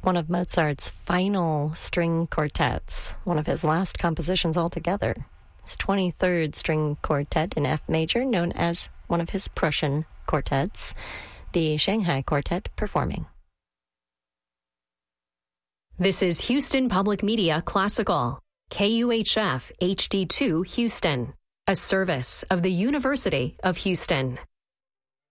one of Mozart's final string quartets, one of his last compositions altogether. His 23rd string quartet in F major, known as one of his Prussian quartets, the Shanghai Quartet performing. This is Houston Public Media Classical, KUHF HD2 Houston, a service of the University of Houston.